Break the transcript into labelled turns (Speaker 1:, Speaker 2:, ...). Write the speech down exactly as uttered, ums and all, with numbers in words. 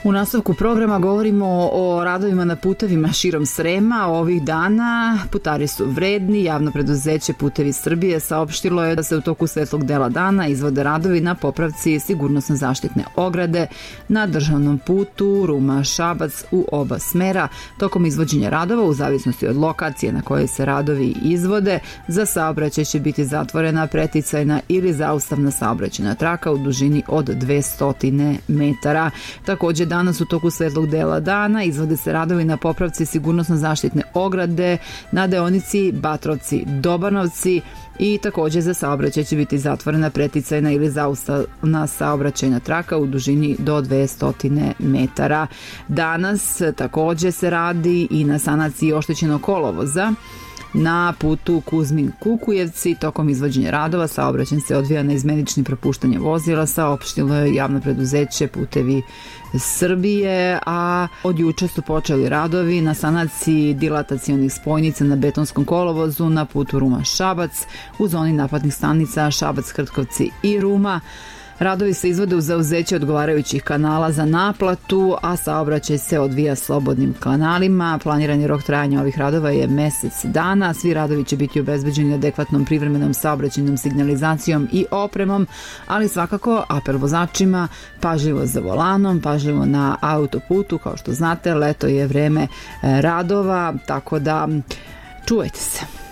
Speaker 1: U nastavku programa govorimo o radovima na putevima širom Srema. Ovih dana putari su vredni. Javno preduzeće Putevi Srbije saopštilo je da se u toku svetlog dela dana izvode radovi na popravci sigurnosno zaštitne ograde na državnom putu Ruma-Šabac u oba smera. Tokom izvođenja radova, u zavisnosti od lokacije na kojoj se radovi izvode, za saobraćaj će biti zatvorena preticajna ili zaustavna saobraćajna traka u dužini od dvesta metara. Takođe, danas u toku svetlog dela dana izvode se radovi na popravci sigurnosno zaštitne ograde na deonici Batrovci-Dobanovci i takođe za saobraćaj će biti zatvorena preticajna ili zaustavna saobraćajna traka u dužini do dvesta metara. Danas takođe se radi i na sanaciji oštećenog kolovoza na putu Kuzmin-Kukujevci. Tokom izvođenja radova saobraćaj se odvija na izmenični propuštanje vozila, saopštilo je javno preduzeće Putevi Srbije, a od juče su počeli radovi na sanaciji dilatacionih spojnica na betonskom kolovozu na putu Ruma-Šabac u zoni naplatnih stanica Šabac-Hrtkovci i Ruma. Radovi se izvode u zauzeće odgovarajućih kanala za naplatu, a saobraćaj se odvija slobodnim kanalima. Planirani rok trajanja ovih radova je mesec dana. Svi radovi će biti obezbeđeni adekvatnom privremenom saobraćajnom signalizacijom i opremom, ali svakako apel vozačima: pažljivo za volanom, pažljivo na autoputu. Kao što znate, leto je vreme radova, tako da čuvajte se.